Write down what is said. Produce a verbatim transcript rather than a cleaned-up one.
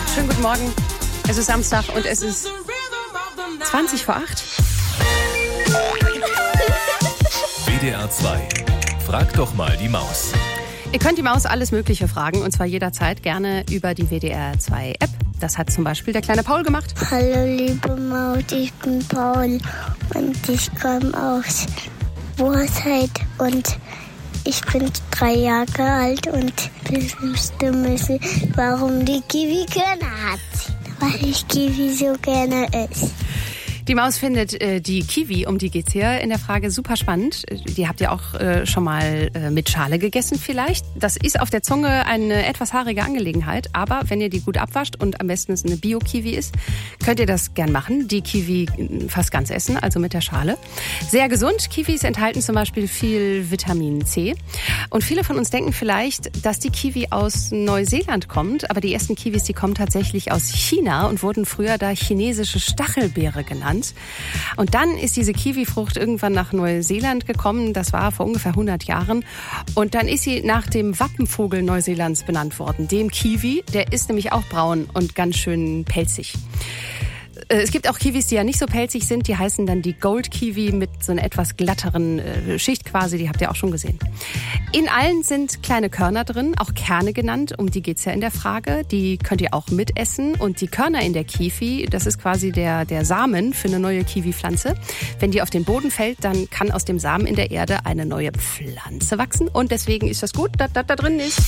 Schönen guten Morgen. Es ist Samstag und es ist zwanzig vor acht. W D R zwei. Frag doch mal die Maus. Ihr könnt die Maus alles Mögliche fragen und zwar jederzeit gerne über die W D R zwei App. Das hat zum Beispiel der kleine Paul gemacht. Hallo liebe Maus, ich bin Paul und ich komme aus Wurzheit und ich bin drei Jahre alt und bestimme, warum die Kiwi Körner hat. Weil ich Kiwi so gerne esse. Die Maus findet äh, die Kiwi, um die geht's hier in der Frage, super spannend. Die habt ihr auch äh, schon mal äh, mit Schale gegessen vielleicht. Das ist auf der Zunge eine etwas haarige Angelegenheit. Aber wenn ihr die gut abwascht und am besten es eine Bio-Kiwi ist, könnt ihr das gern machen. Die Kiwi fast ganz essen, also mit der Schale. Sehr gesund. Kiwis enthalten zum Beispiel viel Vitamin C. Und viele von uns denken vielleicht, dass die Kiwi aus Neuseeland kommt. Aber die ersten Kiwis, die kommen tatsächlich aus China und wurden früher da chinesische Stachelbeere genannt. Und dann ist diese Kiwifrucht irgendwann nach Neuseeland gekommen. Das war vor ungefähr hundert Jahren. Und dann ist sie nach dem Wappenvogel Neuseelands benannt worden, dem Kiwi. Der ist nämlich auch braun und ganz schön pelzig. Es gibt auch Kiwis, die ja nicht so pelzig sind. Die heißen dann die Gold Kiwi mit so einer etwas glatteren Schicht quasi. Die habt ihr auch schon gesehen. In allen sind kleine Körner drin, auch Kerne genannt. Um die geht's ja in der Frage. Die könnt ihr auch mitessen. Und die Körner in der Kiwi, das ist quasi der, der Samen für eine neue Kiwi-Pflanze. Wenn die auf den Boden fällt, dann kann aus dem Samen in der Erde eine neue Pflanze wachsen. Und deswegen ist das gut, dass das da drin ist.